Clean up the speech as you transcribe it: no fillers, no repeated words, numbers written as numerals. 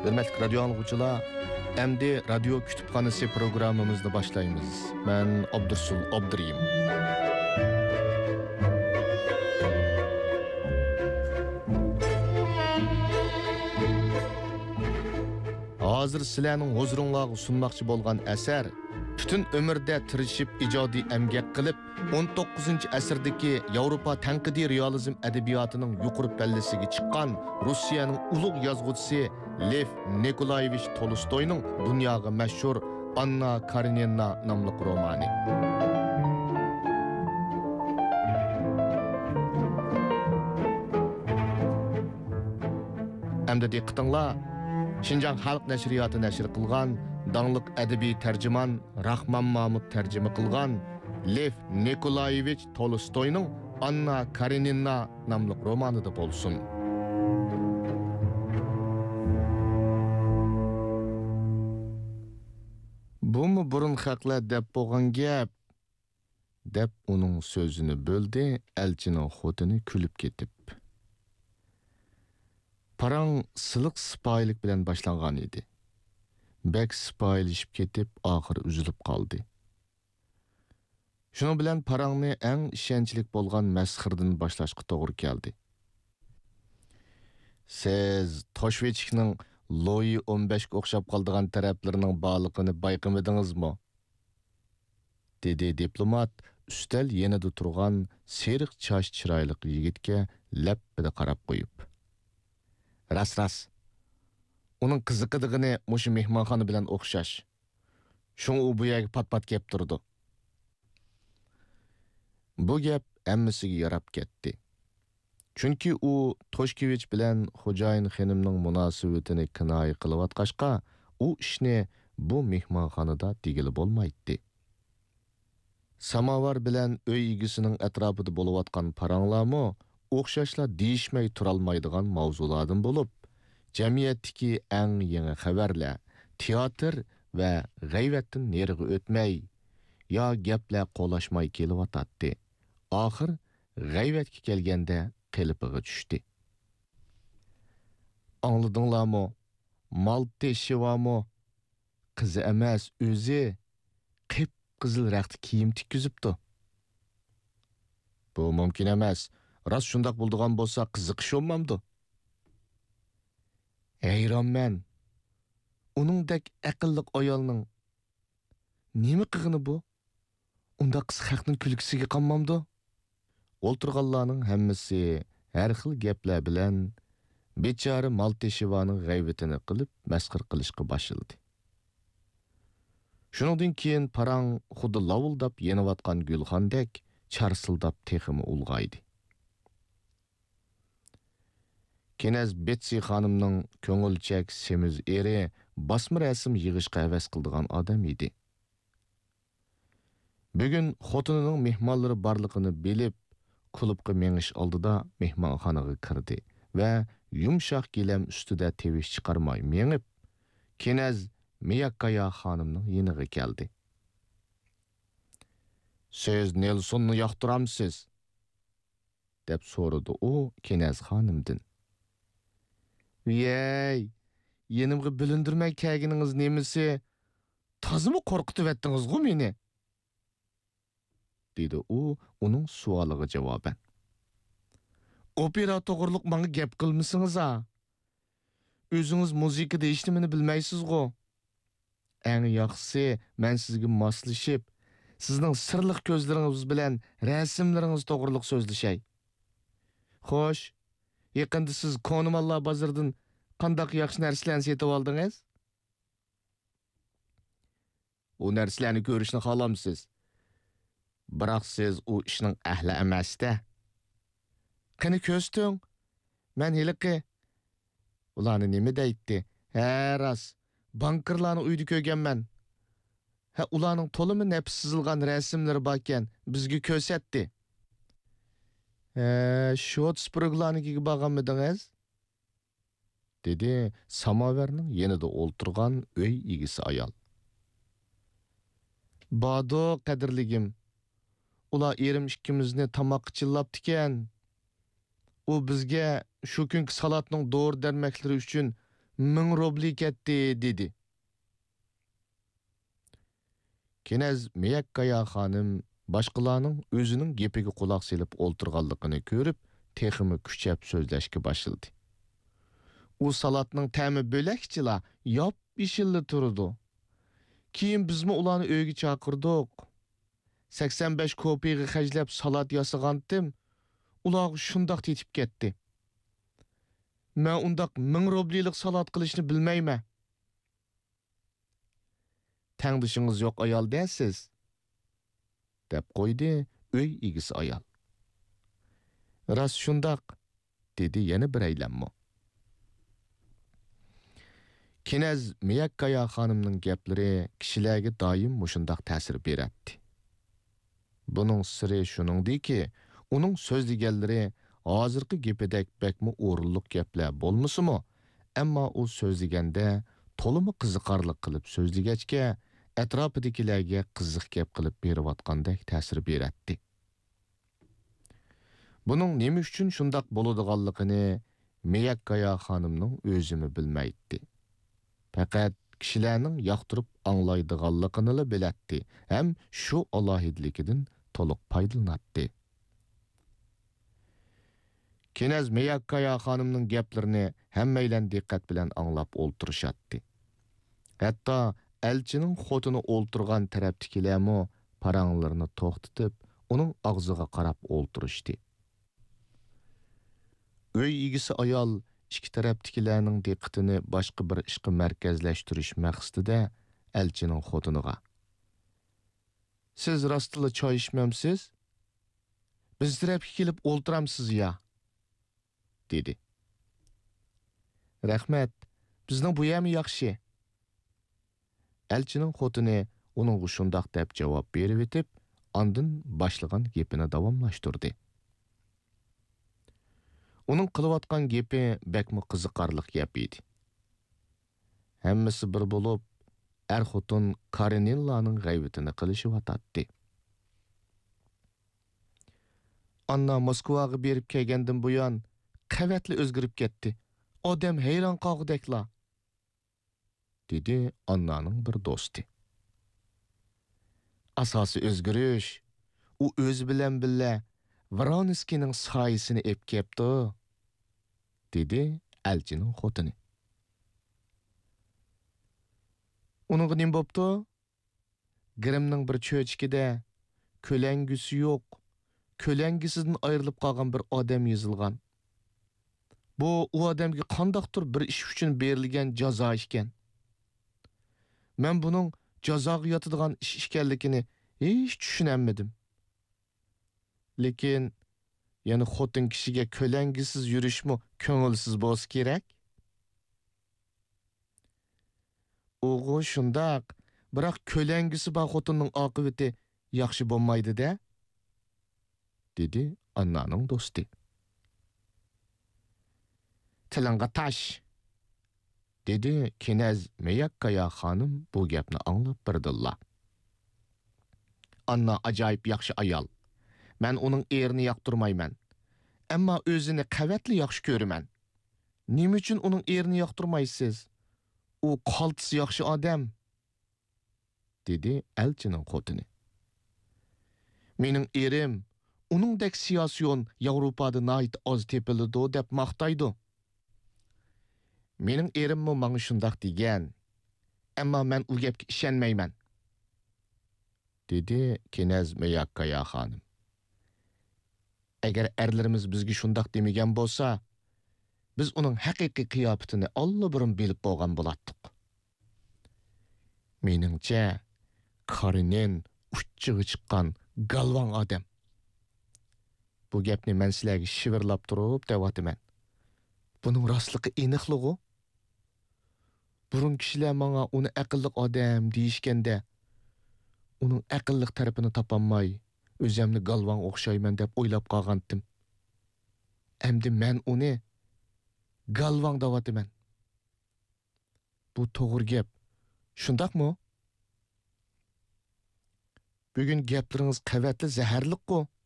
Hürmetli radyo anlıqçılar, endi radyo kütüphanesi programımızda başlayımız. Ben Abdursul Abduriyim. Hazır sizlarning huzuringizga sunmoqchi bo'lgan asar butun umrda tirishib ijodiy emgak qilib 19-asrdagi Yevropa tanqidiy realizm adabiyotining yuqori pallasiga chiqqan Rossiyaning ulug' yozuvchisi Lev Nikolayevich Tolstoyning dunyoga mashhur Anna Karenina nomli romani. Hamda diqqatinglar, Şinjan Xalq Nəşriyatı nəşr qılğan, dağlıq ədəbi tərcüman Rahman Mahmud tərcümə qılğan Lev Nikolayevich Tolstoy'nun Anna Karenina namlıq romanı da bolsun. Bu mu burun xalqlar deb bolğan gap? Deb onun sözünü böldü, elçinin xotini külüp ketip. Parang sılık sipahilik bilen başlangan idi. Bek sipahilişip ketip, ahir üzülüp kaldı. Şunu bilen parangni en işençilik bolgan mesxirden başlaşqı doğru geldi. Siz Toshveçikning Loyi 15 o'xshab qoldigan taraflarının bağlılığını bayqamadınız mı? Dedi diplomat, üstel yenide turgan seriq çaş çıraylık yigitke leppede qarab koyup. Ras. Onun qiziqidığını muşu mehmanxana bilen o'xshash. Şunu u bu yerga pat-pat kep turdu. Bu gap emmisiga yarab ketdi. Chunki u Toshkevich bilen xo'jayin xonimning munosabatini kinoya qilayotg'ashqa, u ishni bu mehmonxonada degili bo'lmaydi. Samovar bilen uy egisining atrofida bo'layotgan paranglarmi o'xshashlar deyishmay turolmaydigan mavzulardan bo'lib, jamiyatdagi eng yangi xabarlar, teatr va g'ayvatdan neriga o'tmay, yo gaplar qo'lashmay kelyotdi. Oxir g'ayvatga kelganda qilipiga tushdi. Angladinglarmi? Malta shivami qizi emas, o'zi qip-qizil raqti kiyim tikkizibdi. Bu mumkin emas. Ras shundoq bo'ldigan bo'lsa, qiziqish olmamdi. Hayronman. Uningdek aqlli ayolning nima qilgani bu? Unda qiz xalqning kulgisiga qolmamdi. O'ltirganlarning hammasi har xil gaplar bilan bechora Malteshivaning g'aybatini qilib, masxir qilishga boshladi. Shuningdan keyin parang xuddi lavuldab yenayotgan gulxondek charsildab teximi ulg'aydi. Kenaz Betsy xonimning ko'ngilchak semiz eri basma rasm yig'ishga havas qildigan odam edi. Bugun xotinining mehmonlari borligini bilib, klubga mengish oldida mehmonxonaga kirdi va yumshoq gilam ustida tevish chiqarmay mengib, Kenaz Miyakaya xonimning yeniga keldi. "Siz Nelsonni yoqtiramsiz?" deb so'radi u Kenaz xonimdan. "Yey, yenimga bilindirmay kelganingiz nemisi? Tazimi qo'rqitib etdingiz-ku meni?" dedi u uning savoliga javoban. "Opera to'g'riliq menga gap qilmisiniz-a? O'zingiz muzikada hech nimani bilmaysiz-ku. Eng yaxshisi, men sizga moslashib, sizning sirliq ko'zlaringiz bilan rasmlaringiz to'g'riliq so'zlashay. Xo'sh, yaqinda siz Konumallar bozoridan qanday yaxshi narsalarni setib oldingiz? U narsalarni ko'rishni xohlamsiz? Biroq siz u ishning ahli emas-da. Qani ko'rstung? Men hiliqi ularni nima deydi? Ha, ras. Bankirlarni uyda ko'rganman. Ha, ularning to'limi nafs chizilgan rasmlari bor ekan, bizga ko'rsatdi. Shotsburglarnikiga borganmidingiz? Dedi samovarning yanida o'ltirgan uy egisi ayol. Bado qadrligim. Ular erim ikkimizni tamoqqa chillabdi-ekan. U bizga shu kungi salatning doğru dermeklari uchun 1000 rubli ketdi, dedi. Kenez Meyakkaya xanım başqalarının özünün gepiga qulaq selip olturğanlığını görüp, teximi küçep sözləşki başladı. O salatның təmi böləkçila, yap işilli turdu. Keyin bizmi ulanı öygi çaqırdık. 85 kopiga xərcləb salat yasıqandım, ulağı şundaq tetip ketdi. Mən undaq 1000 rublilik salat qilishni bilməymə. Təngdişiniz yoq ayal dəysiz, dep qoydu öy igisi ayal. Rast şundaq, dedi yeni bir eylemmo. Kenez Meyakkaya xanımның gepleri kişilerge daim muşundaq təsir beretdi. Bunun sırrı şunundu ki, onun sözlügelleri hazırkı gepedek bekmi uğurluk gepler bolmusumu, emma o sözlügende tolumu kızıkarlık kılıp sözlügeçke, etrafıdakilerge kızık gep kılıp berivatqandek təsir beretdi. Bunun nemi üçün şundaq boluduğanlıqını Meyakkaya xanımның özümü bilmeydi. Fakat kişilerinin yaqtırıp anlaydıqanlıqını biletdi. Hem şu alahidlikidin toluq paydalanatdı. Kenez Meyakkaya xanımның geplerini hemmeylen dikkat bilen anlap olturuşatdı. Hatta elçinin xotunu olturgan taraftikilermi paranlarını toxtutup, onun ağzıga qarap olturuşdu. Öy igisi ayal iki taraftikilerinin diqqatini başqa bir işqi mərkəzləştiriş məqsədində elçinin xotunuğa. Siz rastılı çay içməmsiz? Biz tərəfə kelib olturamsız ya, dedi. Rəhmət, bizning bu yəmi yaxşı. Elçinin xotunu onun şundaq dep cavab berib etib, andın başlagan gepini davamlaştırdı. Onun qılıvatqan gepi bəkmi qızıqarlıq gep idi. Hemmisi bir bolup, er-xotun Karenilla'nın g'ayvetini qilishib atatdi. Anna Moskvaga berip kelgandan buyon qavatli o'zgarib ketdi. Odam hayron qolgudekla, dedi Anna'nın bir do'sti. Asası o'zgarish, u o'zi bilan billa Voronskining soyisini ep kepti, dedi elçinin xotini. Onun nim boptu? Grimning bir cho'chkida ko'langisi yo'q, ko'langisidan ayrilib qolgan bir odam yozilgan. Bu o odamga qandaqdir bir ish uchun berilgan jazo ekan. Men buning jazoga yotadigan ish ekanligini hech tushunamadim. Lekin yani xotin kishiga ko'langisiz yurishmi ko'ngilsiz bo'lsa kerak? O'g'u shundaq, biroq ko'langisi bor xotinning oqibati yaxshi bo'lmaydi-da, dedi Annaning do'sti. Tilingga tash, dedi Kenez Meyakkaya xanım bu gapni anglab birdilla. Anna ajoyib yaxshi ayol. Men onun erini yoqtirmayman. Ammo o'zini qavatli yaxshi ko'raman. Nima uchun onun erini yoqtirmaysiz? U qaltis yaxshi odam, dedi elçinin xotini. Mening erim uningdek siyosiyon Yevropada nayt oz tepilidi deb maqtaydi. Mening erimmi manga shundaq degan. Ammo men u gapga ishonmayman, dedi Kenez Meyakkaya xanım. Eğer erlerimiz bizge şundaq demigen bolsa, biz onun haqiqiy qiyafetini allaburun bilip bolgan bolatdık. Meningçe, Karinen uççığı çıqqan galvan adam. Bu gapni men sizlarga shivirlab turib devatıman. Bunun rastlıqı eniqliği. Burun kishilar manga uni aqlliq odam deyishganda, uning aqlliq tarafini topolmay, o'zimni galvan o'xshayman deb o'ylab qolgandim. Endi men uni galvan devatıman. Bu to'g'ri gap. Shundaqmi? Bugun gaplaringiz qavatli zaharliq-ku.